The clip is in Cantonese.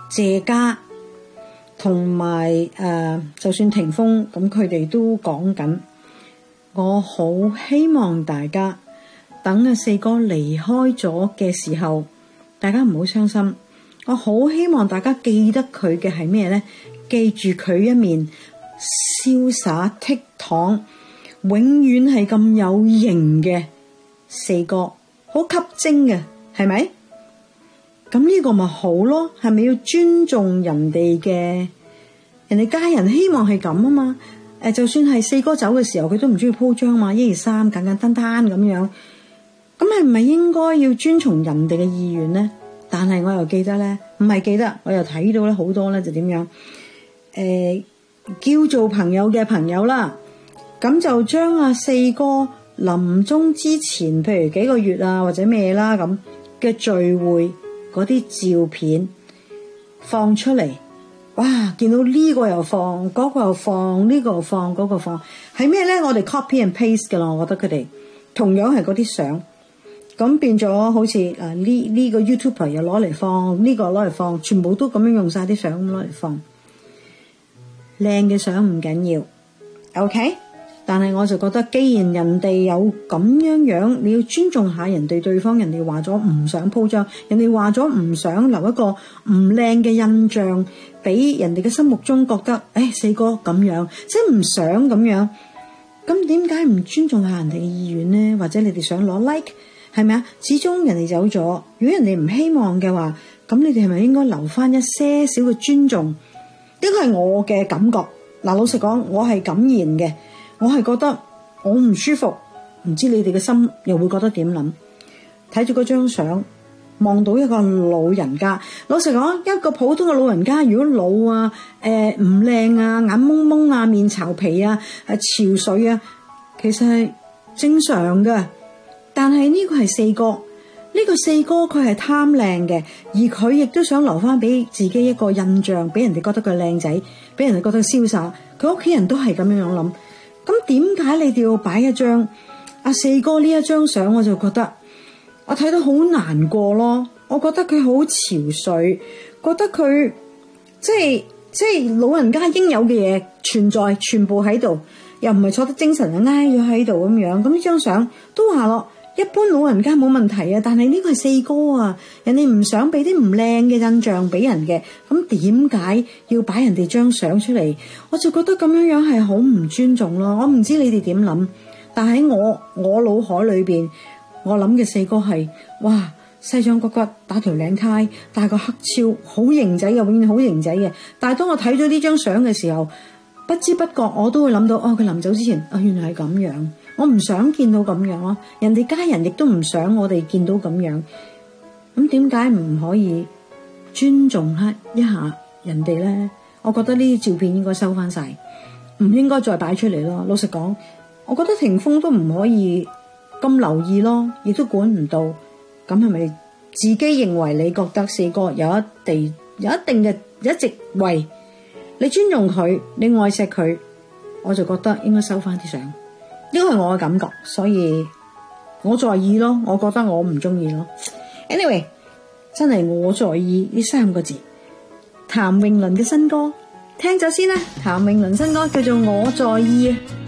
謝家同埋就算霆鋒咁，佢哋都講緊。我好希望大家等阿四哥離開咗嘅時候，大家唔好傷心。我好希望大家記得佢嘅係咩呢？記住佢一面瀟灑倜儻，永遠係咁有型嘅四哥，好吸睛嘅，係咪？咁呢個咪好咯，係咪要尊重人哋嘅人哋家人？希望係咁啊嘛。就算係四哥走嘅時候，佢都唔中意鋪張嘛，1、2、3簡簡單單咁樣。咁係唔係應該要遵從人哋嘅意願呢？但係我又記得咧，唔係記得，我又睇到咧好多咧就點樣？叫做朋友嘅朋友啦，咁就將阿四哥臨終之前，譬如幾個月啊或者咩啦咁嘅聚會嗰啲照片放出嚟，哇！見到呢個又放，嗰個又放，呢個又放，嗰個放，係咩咧？我哋 copy and paste 㗎啦，我覺得佢哋同樣係嗰啲相，咁變咗好似呢個 YouTuber 又攞嚟放，呢個攞嚟放，全部都咁樣用晒啲相攞嚟放。靚嘅相唔緊要 ，OK， 但係我就覺得，既然人哋有咁樣，你要尊重下人哋對方。人哋話咗唔想鋪張，人哋話咗唔想留一個唔靚嘅印象，俾人哋嘅心目中覺得，四哥咁樣，即係唔想咁樣。咁點解唔尊重下人哋嘅意願呢？或者你哋想攞 like 係咪啊？始終人哋走咗，如果人哋唔希望嘅話，咁你哋係咪應該留翻一些少嘅尊重？呢個係我嘅感覺。嗱，老實講，我係感言嘅，我係覺得我唔舒服，唔知你哋嘅心又會覺得點諗？睇住嗰張相，望到一個老人家。老實講，一個普通嘅老人家，如果老啊、唔靚啊、眼蒙蒙啊、面巢皮啊、潮水啊，其實係正常嘅。但係呢個係四哥。呢個四哥佢係貪靚嘅，而佢亦都想留翻俾自己一個印象，俾人哋覺得佢靚仔，俾人哋覺得瀟灑。佢屋企人都係咁樣諗。咁點解你哋要擺一張阿四哥呢一張相？我就覺得我睇到好難過咯。我覺得佢好憔悴，覺得佢即係老人家應有嘅嘢存在，全部喺度，又唔係坐得精神啊，挨咗喺度咁樣。咁呢張相都話咯。一般老人家冇問題啊，但係呢個係四哥啊，人哋唔想俾啲唔靚嘅印象俾人嘅，咁點解要擺人哋張相出嚟？我就覺得咁樣樣係好唔尊重咯。我唔知你哋點諗，但喺我腦海裏邊，我諗嘅四哥係哇，西裝骨骨，打條領呔，戴個黑超，好型仔嘅，永遠好型仔嘅。但係當我睇咗呢張相嘅時候，不知不覺我都會諗到，佢臨走之前原來係咁樣。我唔想見到咁樣咯，人哋家人亦都唔想我哋見到咁樣。咁點解唔可以尊重一下人哋呢？我覺得呢啲照片應該收翻晒，唔應該再擺出嚟咯。老實講，我覺得霆鋒都唔可以咁留意咯，亦都管唔到。咁係咪自己認為你覺得四哥有一定嘅一席位，你尊重佢，你愛錫佢，我就覺得應該收翻啲相。呢個係我嘅感覺，所以我在意咯。我覺得我唔中意咯。Anyway， 真係我在意呢3個字。譚詠麟嘅新歌聽咗先啦。譚詠麟新歌叫做《我在意》。